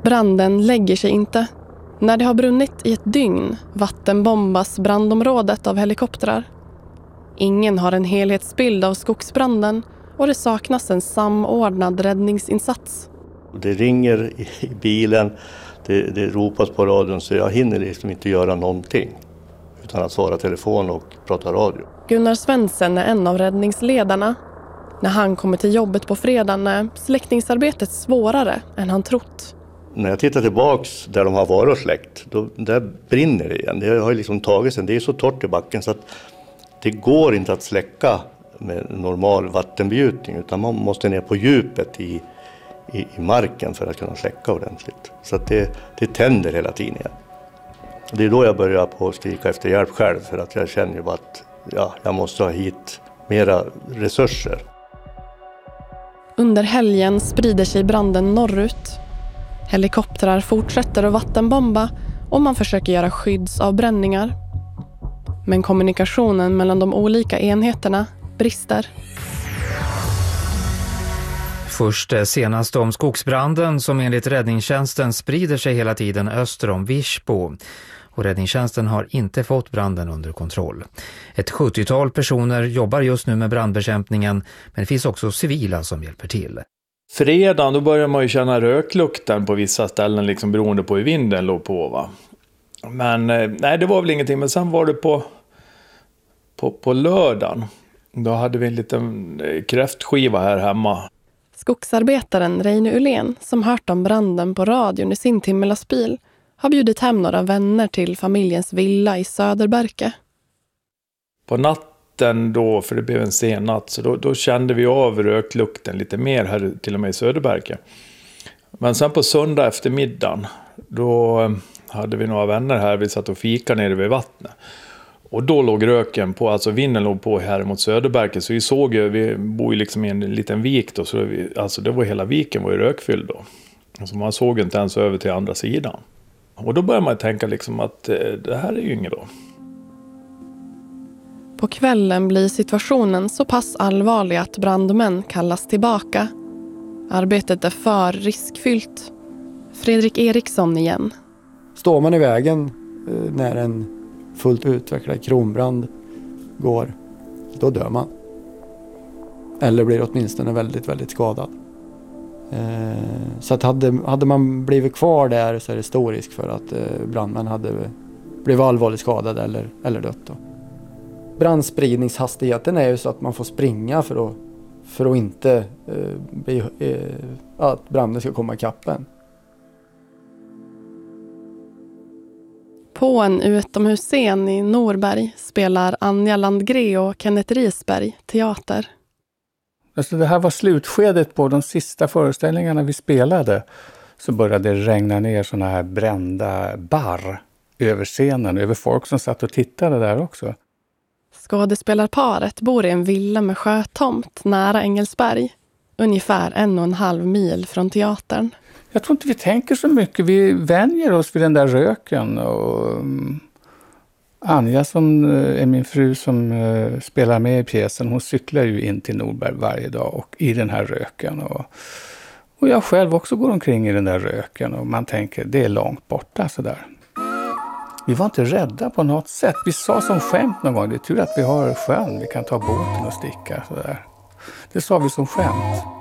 Branden lägger sig inte. När det har brunnit i ett dygn vattenbombas brandområdet av helikoptrar. Ingen har en helhetsbild av skogsbranden och det saknas en samordnad räddningsinsats. Det ringer i bilen, det ropas på radion, så jag hinner liksom inte göra någonting utan att svara telefon och prata radio. Gunnar Svensson är en av räddningsledarna. När han kommer till jobbet på fredagen är släckningsarbetet svårare än han trott. När jag tittar tillbaks där de har varit och släckt, där brinner det igen. Det har liksom tagit sig, det är så torrt i backen så att det går inte att släcka med normal vattenbjutning, utan man måste ner på djupet i marken för att kunna släcka ordentligt. Så att det tänder hela tiden igen. Det är då jag börjar på att skrika efter hjälp själv, för att jag känner ju att jag måste ha hit mera resurser. Under helgen sprider sig branden norrut. Helikoptrar fortsätter att vattenbomba och man försöker göra skyddsavbränningar. Men kommunikationen mellan de olika enheterna brister. Först senast om skogsbranden som enligt räddningstjänsten sprider sig hela tiden öster om Virsbo. Och räddningstjänsten har inte fått branden under kontroll. Ett 70-tal personer jobbar just nu med brandbekämpningen, men det finns också civila som hjälper till. Fredagen då börjar man ju känna röklukten på vissa ställen liksom beroende på hur vinden låg på, va. Men nej, det var väl ingenting. Men sen var det på lördagen. Då hade vi en liten kräftskiva här hemma. Skogsarbetaren Reine Ullén, som hört om branden på radion i sin timmerlastbil, har bjudit hem några vänner till familjens villa i Söderberke. På natten då, för det blev en sen natt, så då kände vi av röklukten lite mer här till och med i Söderberke. Men sen på söndag eftermiddagen, då hade vi några vänner här, vi satt och fika nere vid vattnet. Och då låg röken på, alltså vinden låg på här mot Söderberke, så vi såg ju, vi bor ju liksom i en liten vik då, så alltså det var hela viken var ju rökfylld då. Alltså man såg inte ens över till andra sidan. Och då börjar man tänka liksom att det här är ju inget då. På kvällen blir situationen så pass allvarlig att brandmän kallas tillbaka. Arbetet är för riskfyllt. Fredrik Eriksson igen. Står man i vägen när en fullt utvecklad kronbrand går, då dör man. Eller blir åtminstone väldigt, väldigt skadad. Så att hade man blivit kvar där så är det stor risk för att brandmän hade blivit allvarligt skadade eller dött då. Brandspridningshastigheten är ju så att man får springa för att inte att branden ska komma i kappen. På en utomhusscen i Norberg spelar Anja Landgren och Kenneth Risberg teater. Alltså det här var slutskedet på de sista föreställningarna vi spelade. Så började det regna ner såna här brända barr över scenen, över folk som satt och tittade där också. Skådespelarparet bor i en villa med sjötomt nära Engelsberg, ungefär 1,5 mil från teatern. Jag tror inte vi tänker så mycket, vi vänjer oss vid den där röken. Och Anja som är min fru som spelar med i pjäsen, hon cyklar ju in till Norberg varje dag och i den här röken. Och jag själv också går omkring i den där röken och man tänker det är långt borta sådär. Vi var inte rädda på något sätt. Vi sa som skämt någon gång, det är tur att vi har sjön, vi kan ta båten och sticka sådär. Det sa vi som skämt.